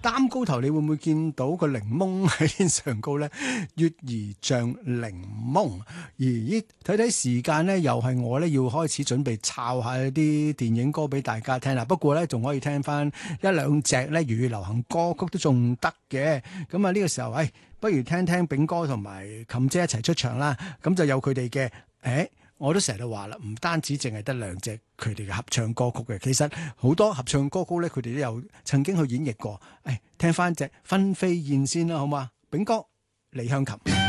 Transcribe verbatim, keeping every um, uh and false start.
擔高頭，你會唔會見到個檸檬喺天上高咧？月兒像檸檬，而咦睇睇時間咧，又係我咧要開始準備抄下啲電影歌俾大家聽啦。不過咧，仲可以聽翻一兩隻咧粵語流行歌曲都仲得嘅。咁啊呢個時候，誒、哎，不如聽聽炳哥同埋琴姐一齊出場啦。咁就有佢哋嘅誒。我都成日都話啦，唔單止淨係得兩隻佢哋嘅合唱歌曲嘅，其實好多合唱歌曲咧，佢哋都有曾經去演繹過。誒，聽翻隻《分飛燕》先啦，好嘛？炳哥，李香琴。